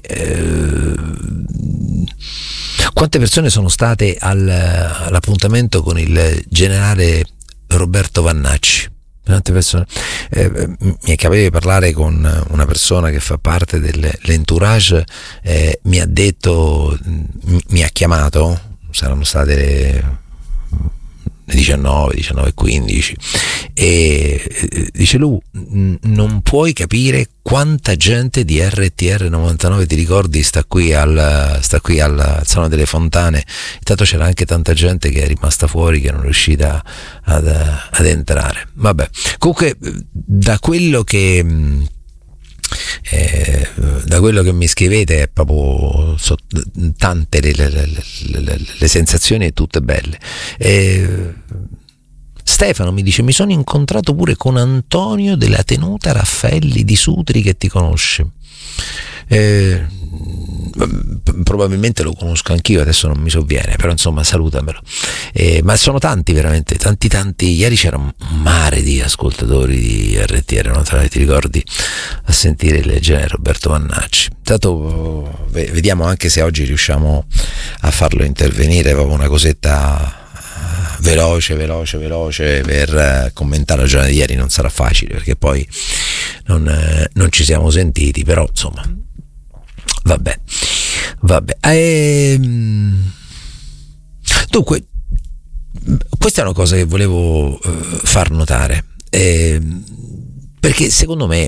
sono state all'appuntamento con il generale Roberto Vannacci. Tante persone. Mi è capitato di parlare con una persona che fa parte dell'entourage, mi ha detto, mi ha chiamato, saranno state le 19:15 e dice: Lu, non puoi capire quanta gente di RTR 99, ti ricordi, sta qui al Salone delle Fontane. Intanto c'era anche tanta gente che è rimasta fuori, che non è riuscita ad entrare. Vabbè, comunque da quello che mi scrivete è proprio tante le sensazioni, tutte belle. Stefano mi dice: mi sono incontrato pure con Antonio della Tenuta Raffaelli di Sutri, che ti conosce. Probabilmente lo conosco anch'io, adesso non mi sovviene, però insomma salutamelo. Ma sono tanti, veramente tanti. Ieri c'era un mare di ascoltatori di RTR, non ti ricordi, a sentire il genere Roberto Vannacci. Intanto vediamo anche se oggi riusciamo a farlo intervenire, proprio una cosetta veloce per commentare la giornata di ieri non sarà facile, perché poi non ci siamo sentiti, però insomma vabbè. Dunque, questa è una cosa che volevo far notare, perché secondo me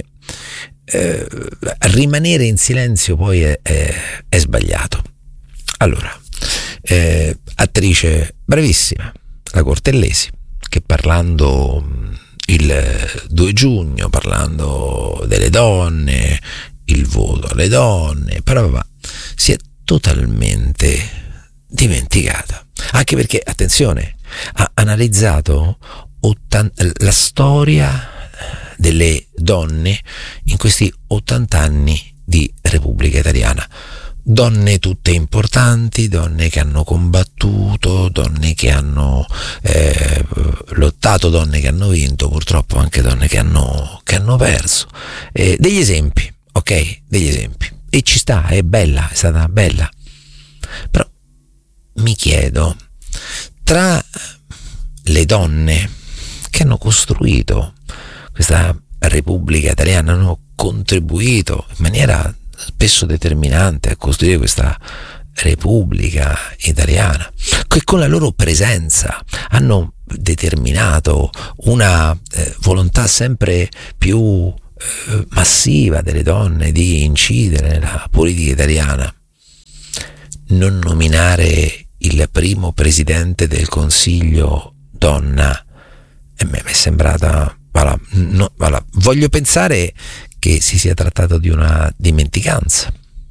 rimanere in silenzio poi è sbagliato. Allora, attrice bravissima, la Cortellesi, che parlando il 2 giugno, parlando delle donne, il voto alle donne, però si è totalmente dimenticata, anche perché, attenzione, ha analizzato la storia delle donne in questi 80 anni di Repubblica Italiana. Donne tutte importanti, donne che hanno combattuto, donne che hanno lottato, donne che hanno vinto, purtroppo anche donne che hanno perso. Degli esempi, ok? Degli esempi. E ci sta, è bella, è stata bella. Però mi chiedo, tra le donne che hanno costruito questa Repubblica Italiana, hanno contribuito in maniera spesso determinante a costruire questa Repubblica Italiana, che con la loro presenza hanno determinato una volontà sempre più massiva delle donne di incidere nella politica italiana. Non nominare il primo presidente del Consiglio donna, a me è sembrata, voglio pensare che si sia trattato di una dimenticanza,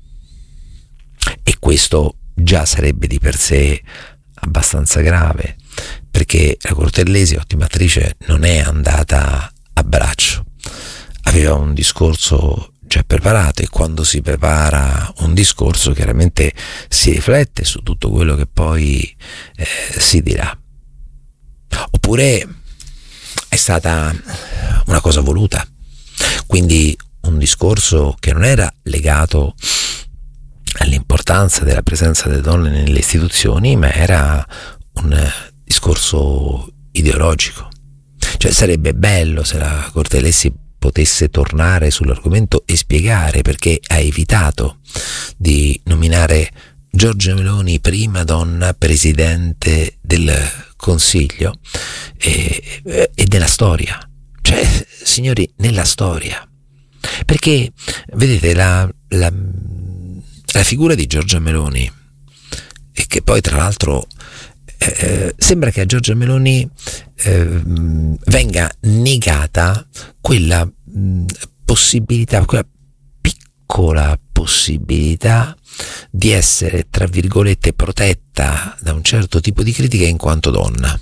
e questo già sarebbe di per sé abbastanza grave, perché la Cortellesi, ottima attrice, non è andata a braccio, aveva un discorso già preparato, e quando si prepara un discorso chiaramente si riflette su tutto quello che poi si dirà. Oppure è stata una cosa voluta, quindi un discorso che non era legato all'importanza della presenza delle donne nelle istituzioni, ma era un discorso ideologico. Cioè, sarebbe bello se la Cortellesi potesse tornare sull'argomento e spiegare perché ha evitato di nominare Giorgia Meloni prima donna presidente del Consiglio e nella storia. Cioè, signori, nella storia. Perché, vedete, la figura di Giorgia Meloni, e che poi tra l'altro sembra che a Giorgia Meloni venga negata quella possibilità, quella piccola possibilità di essere, tra virgolette, protetta da un certo tipo di critica in quanto donna.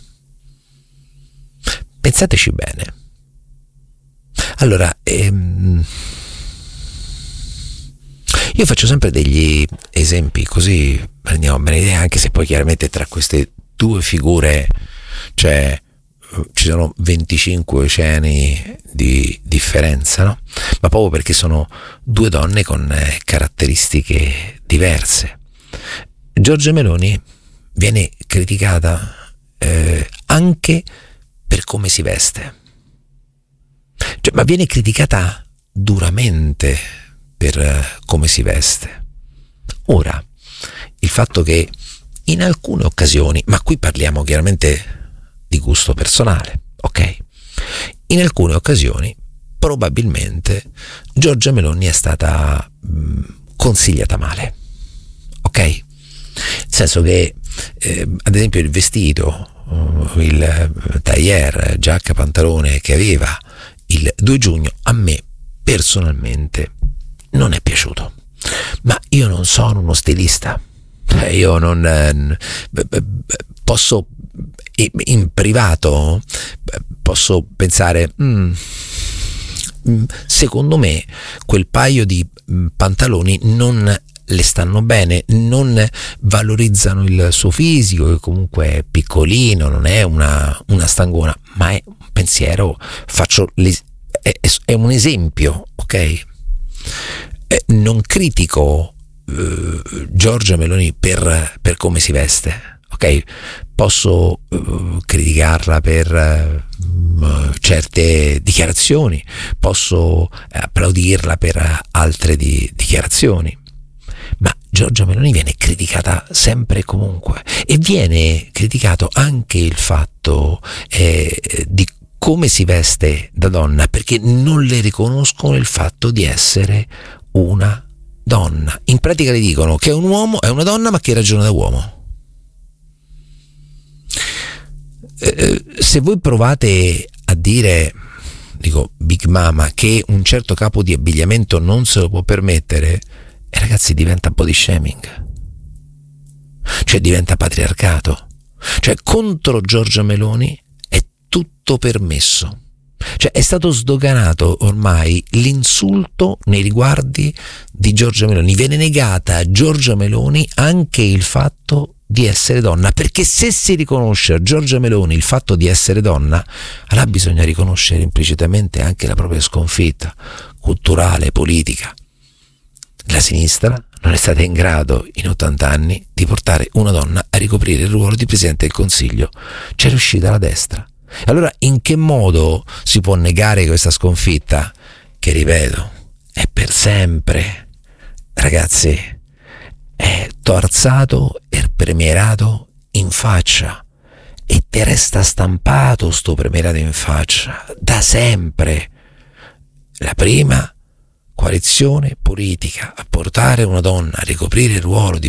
Pensateci bene. Allora, io faccio sempre degli esempi così prendiamo bene idea, anche se poi chiaramente tra queste due figure ci sono 25 oceani di differenza, no? Ma proprio perché sono due donne con caratteristiche diverse. Giorgia Meloni viene criticata anche per come si veste, cioè, ma viene criticata duramente per come si veste. Ora, il fatto che in alcune occasioni, ma qui parliamo chiaramente di gusto personale, ok? In alcune occasioni probabilmente Giorgia Meloni è stata consigliata male, ok? Nel senso che ad esempio il vestito, il tailleur, giacca, pantalone che aveva il 2 giugno a me personalmente non è piaciuto, ma io non sono uno stilista, io non posso in privato posso pensare secondo me quel paio di pantaloni non le stanno bene, non valorizzano il suo fisico, che comunque è piccolino, non è una stangona, ma è un pensiero, è un esempio, ok? Non critico Giorgia Meloni per come si veste, ok? Posso criticarla per certe dichiarazioni, posso applaudirla per altre dichiarazioni, ma Giorgia Meloni viene criticata sempre e comunque, e viene criticato anche il fatto di come si veste da donna, perché non le riconoscono il fatto di essere una donna. In pratica le dicono che è un uomo, è una donna, ma che ragiona da uomo. Se voi provate a dire, dico Big Mama, che un certo capo di abbigliamento non se lo può permettere, ragazzi, diventa body shaming, cioè diventa patriarcato, cioè contro Giorgia Meloni è tutto permesso, cioè è stato sdoganato ormai l'insulto nei riguardi di Giorgia Meloni, viene negata a Giorgia Meloni anche il fatto di essere donna, perché se si riconosce a Giorgia Meloni il fatto di essere donna, allora bisogna riconoscere implicitamente anche la propria sconfitta culturale, politica. La sinistra non è stata in grado in 80 anni di portare una donna a ricoprire il ruolo di Presidente del Consiglio, c'è riuscita la destra. Allora in che modo si può negare questa sconfitta, che ripeto è per sempre? Ragazzi, è torzato e premierato in faccia, e te resta stampato sto premierato in faccia da sempre. La prima coalizione politica a portare una donna a ricoprire il ruolo di